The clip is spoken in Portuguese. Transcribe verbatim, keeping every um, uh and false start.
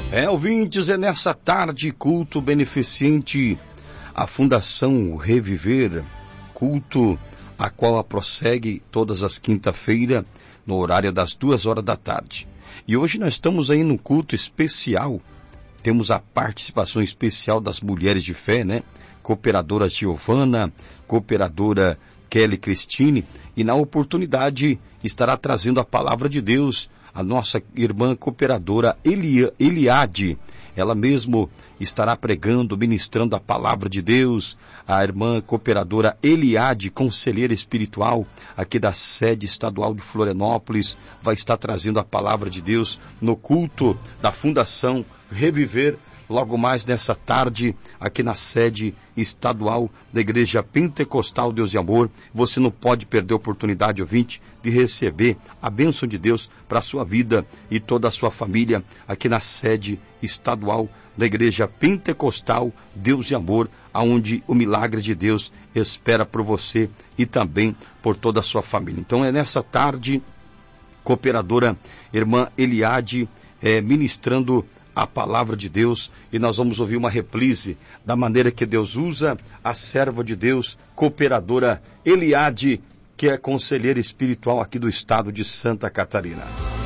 É, ouvintes, é nessa tarde, culto beneficente, a Fundação Reviver, culto a qual a prossegue todas as quinta-feiras, no horário das duas horas da tarde. E hoje nós estamos aí num culto especial, temos a participação especial das mulheres de fé, né? Cooperadora Giovana, cooperadora Kelly Cristine, e na oportunidade estará trazendo a palavra de Deus a nossa irmã cooperadora Elia, Eliade. Ela mesmo estará pregando, ministrando a palavra de Deus. A irmã cooperadora Eliade, conselheira espiritual aqui da sede estadual de Florianópolis, vai estar trazendo a palavra de Deus no culto da Fundação Reviver, logo mais nessa tarde, aqui na sede estadual da Igreja Pentecostal Deus e Amor. Você não pode perder a oportunidade, ouvinte, de receber a bênção de Deus para a sua vida e toda a sua família, aqui na sede estadual da Igreja Pentecostal Deus e Amor, aonde o milagre de Deus espera por você e também por toda a sua família. Então é nessa tarde, cooperadora irmã Eliade, é, ministrando a palavra de Deus, e nós vamos ouvir uma reprise da maneira que Deus usa a serva de Deus, cooperadora Eliade, que é conselheira espiritual aqui do estado de Santa Catarina.